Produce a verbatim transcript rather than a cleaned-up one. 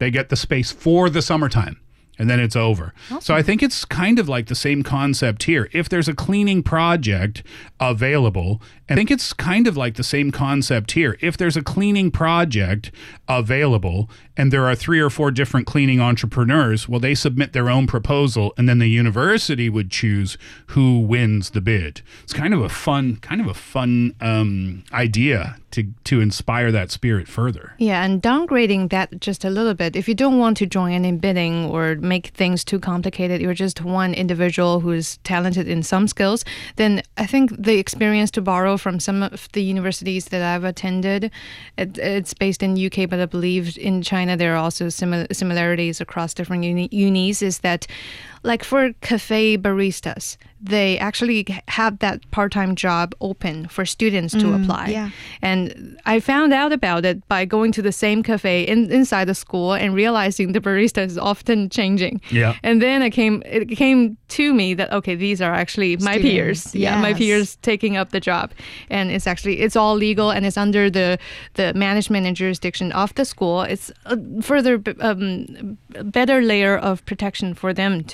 They get the space for the summertime. And then it's over. Awesome. So I think it's kind of like the same concept here. If there's a cleaning project available, I think it's kind of like the same concept here. If there's a cleaning project available and there are three or four different cleaning entrepreneurs, well, they submit their own proposal and then the university would choose who wins the bid. It's kind of a fun, kind of a fun um, idea to, to inspire that spirit further. Yeah, and downgrading that just a little bit. If you don't want to join in bidding or make things too complicated, you're just one individual who's talented in some skills, then I think the experience to borrow from some of the universities that I've attended, it, it's based in U K, but I believe in China there are also similar similarities across different uni- unis, is that like for cafe baristas, they actually have that part-time job open for students to Mm, apply. yeah. And I found out about it by going to the same cafe in, inside the school and realizing the barista is often changing. Yeah. And then it came it came to me that, okay, these are actually my Students, peers. Yeah, my yes. peers taking up the job. And it's actually, it's all legal and it's under the, the management and jurisdiction of the school. It's a further um, better layer of protection for them